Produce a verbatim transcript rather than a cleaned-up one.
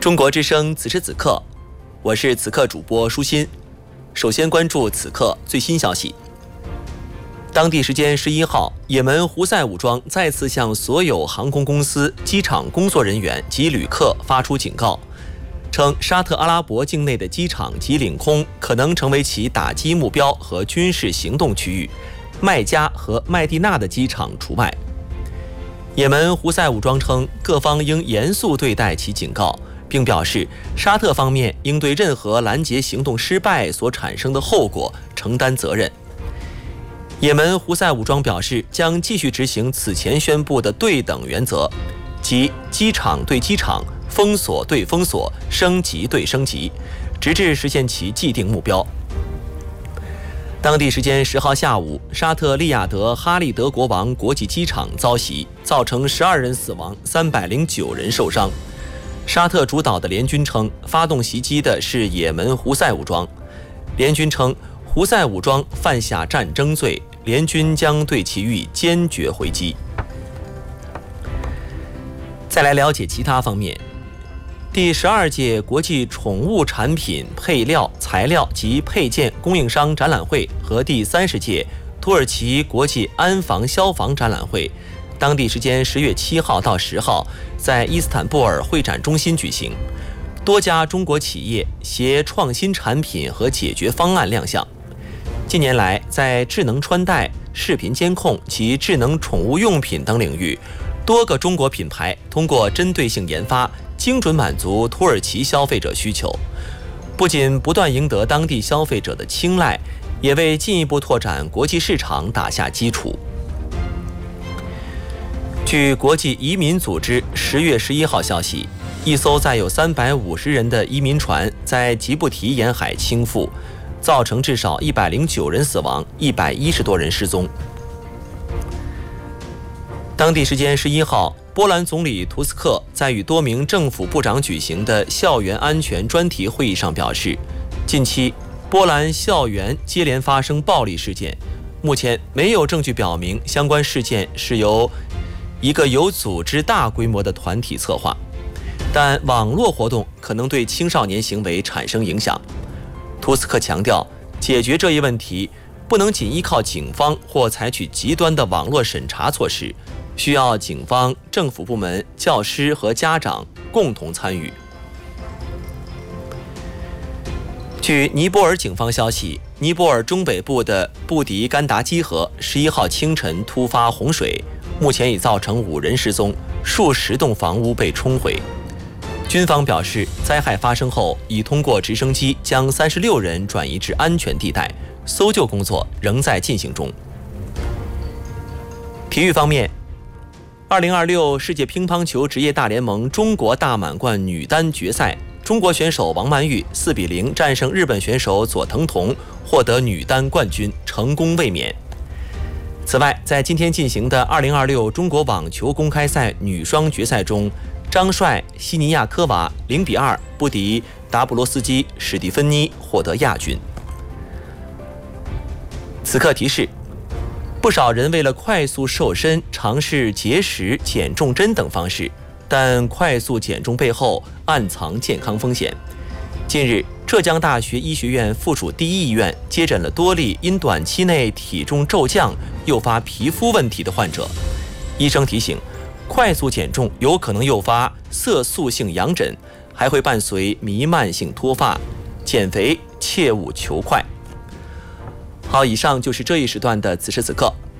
中国之声此时此刻，我是此刻主播舒心。首先关注此刻最新消息。当地时间十一号，也门胡塞武装再次向所有航空公司、机场工作人员及旅客发出警告，称沙特阿拉伯境内的机场及领空可能成为其打击目标和军事行动区域，麦加和麦地那的机场除外。也门胡塞武装称，各方应严肃对待其警告，并表示沙特方面应对任何拦截行动失败所产生的后果承担责任。也门胡塞武装表示，将继续执行此前宣布的对等原则，即机场对机场、封锁对封锁、升级对升级，直至实现其既定目标。当地时间十号下午，沙特利雅得哈利德国王国际机场遭袭，造成十二人死亡，三百零九人受伤。沙特主导的联军称，发动袭击的是也门胡塞武装。联军称，胡塞武装犯下战争罪，联军将对其予以坚决回击。再来了解其他方面。第十二届国际宠物产品配料、材料及配件供应商展览会和第三十届土耳其国际安防消防展览会，当地时间十月七号到十号在伊斯坦布尔会展中心举行，多家中国企业携创新产品和解决方案亮相。近年来，在智能穿戴、视频监控及智能宠物用品等领域，多个中国品牌通过针对性研发，精准满足土耳其消费者需求，不仅不断赢得当地消费者的青睐，也为进一步拓展国际市场打下基础。据国际移民组织十月十一号消息，一艘载有三百五十人的移民船在吉布提沿海倾覆，造成至少一百零九人死亡，一百一十多人失踪。当地时间十一号，波兰总理图斯克在与多名政府部长举行的校园安全专题会议上表示，近期波兰校园接连发生暴力事件，目前没有证据表明相关事件是由一个有组织大规模的团体策划，但网络活动可能对青少年行为产生影响。图斯克强调，解决这一问题不能仅依靠警方或采取极端的网络审查措施，需要警方、政府部门、教师和家长共同参与。据尼泊尔警方消息，尼泊尔中北部的布迪甘达基河十一号清晨突发洪水，目前已造成五人失踪，数十栋房屋被冲毁。军方表示，灾害发生后已通过直升机将三十六人转移至安全地带，搜救工作仍在进行中。体育方面，二零二六世界乒乓球职业大联盟中国大满贯女单决赛，中国选手王曼玉四比零战胜日本选手佐藤瞳，获得女单冠军，成功卫冕。此外，在今天进行的二零二六中国网球公开赛女双决赛中，张帅、西尼亚科娃零比二不敌达布罗斯基、史蒂芬妮，获得亚军。此刻提示：不少人为了快速瘦身，尝试节食、减重针等方式，但快速减重背后暗藏健康风险。近日，浙江大学医学院附属第一医院接诊了多例因短期内体重骤降诱发皮肤问题的患者。医生提醒，快速减重有可能诱发色素性痒疹，还会伴随弥漫性脱发，减肥切勿求快。好，以上就是这一时段的此时此刻，